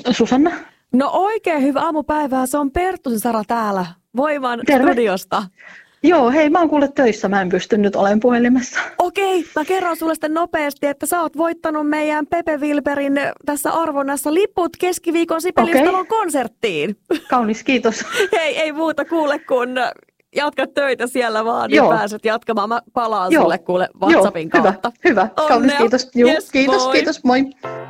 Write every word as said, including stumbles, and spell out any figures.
Susanna. No oikein hyvää aamupäivää. Se on Perttusen Sara täällä Voiman Terve. Studiosta. Joo, hei, mä oon kuule töissä. Mä en pysty nyt olemaan puhelimessa. Okei, mä kerron sulle sitten nopeasti, että sä oot voittanut meidän Pepe Wilberin tässä arvonnassa liput keskiviikon Sibeliustalon konserttiin. Kaunis, kiitos. Hei, ei muuta kuule, kun jatka töitä siellä vaan, niin Joo. pääset jatkamaan. Mä palaan Joo. sulle kuule WhatsAppin Joo, kautta. Hyvä, hyvä. Kaunis, Onnea. kiitos. Joo, Yes, kiitos, moi. kiitos, moi.